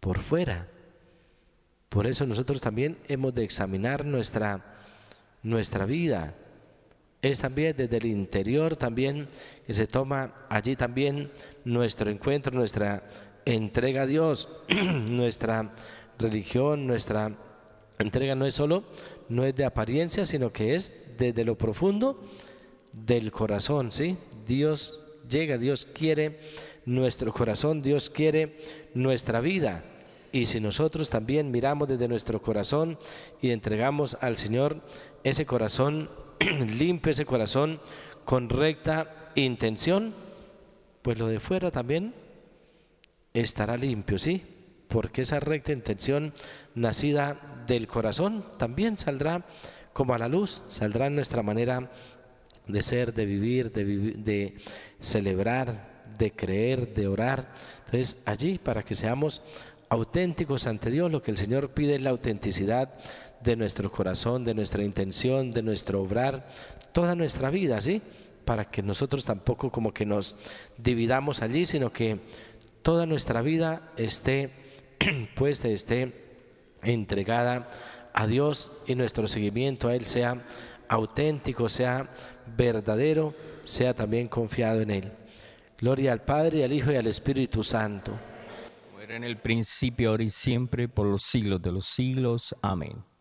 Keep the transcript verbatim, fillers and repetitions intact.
por fuera. Por eso nosotros también hemos de examinar nuestra, nuestra vida. Es también desde el interior también que se toma allí también nuestro encuentro, nuestra entrega a Dios, nuestra religión, nuestra entrega no es solo, no es de apariencia, sino que es desde lo profundo del corazón, ¿sí? Dios llega, Dios quiere nuestro corazón, Dios quiere nuestra vida. Y si nosotros también miramos desde nuestro corazón y entregamos al Señor ese corazón limpio, ese corazón con recta intención, pues lo de fuera también estará limpio, ¿sí? Porque esa recta intención nacida del corazón también saldrá como a la luz, saldrá en nuestra manera de ser, de vivir, de, vivi- de celebrar, de creer, de orar. Entonces allí, para que seamos auténticos ante Dios, lo que el Señor pide es la autenticidad de nuestro corazón, de nuestra intención, de nuestro obrar, toda nuestra vida, ¿sí? Para que nosotros tampoco como que nos dividamos allí, sino que toda nuestra vida esté puesta, esté entregada a Dios y nuestro seguimiento a Él sea auténtico, sea verdadero, sea también confiado en Él. Gloria al Padre, al Hijo y al Espíritu Santo. Como era en el principio, ahora y siempre, por los siglos de los siglos. Amén.